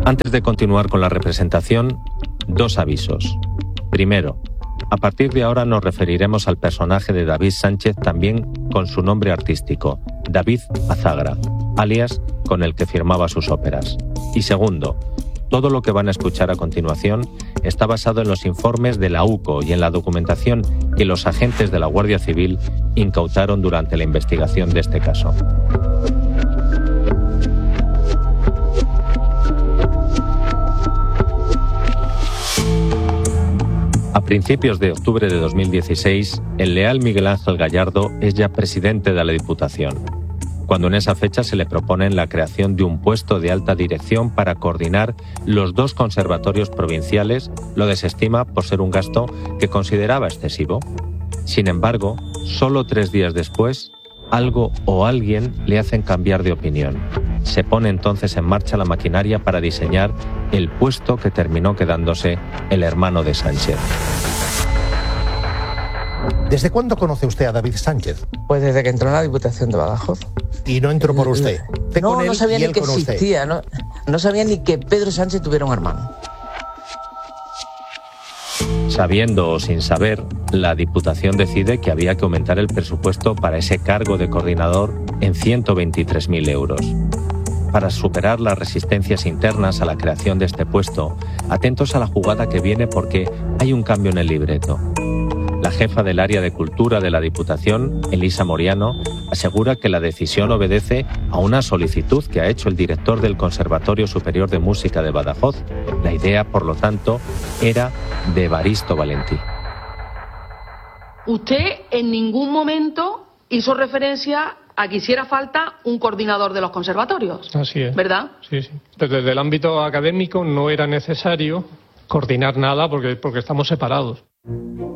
Antes de continuar con la representación, dos avisos. Primero, a partir de ahora nos referiremos al personaje de David Sánchez también con su nombre artístico, David Azagra, alias con el que firmaba sus óperas. Y segundo, todo lo que van a escuchar a continuación está basado en los informes de la UCO y en la documentación que los agentes de la Guardia Civil incautaron durante la investigación de este caso. A principios de octubre de 2016, el leal Miguel Ángel Gallardo es ya presidente de la Diputación, cuando en esa fecha se le propone la creación de un puesto de alta dirección para coordinar los dos conservatorios provinciales, lo desestima por ser un gasto que consideraba excesivo. Sin embargo, solo 3 días después, algo o alguien le hacen cambiar de opinión. Se pone entonces en marcha la maquinaria para diseñar el puesto que terminó quedándose el hermano de Sánchez. ¿Desde cuándo conoce usted a David Sánchez? Pues desde que entró en la Diputación de Badajoz. ¿Y no entró por usted? No sabía ni que existía, no sabía ni que Pedro Sánchez tuviera un hermano. Sabiendo o sin saber, la Diputación decide que había que aumentar el presupuesto para ese cargo de coordinador en 123.000 euros. Para superar las resistencias internas a la creación de este puesto, atentos a la jugada que viene porque hay un cambio en el libreto. La jefa del área de cultura de la Diputación, Elisa Moriano, asegura que la decisión obedece a una solicitud que ha hecho el director del Conservatorio Superior de Música de Badajoz. La idea, por lo tanto, era de Evaristo Valentí. Usted en ningún momento hizo referencia a que hiciera falta un coordinador de los conservatorios. Así es. ¿Verdad? Sí. Desde el ámbito académico no era necesario coordinar nada porque estamos separados.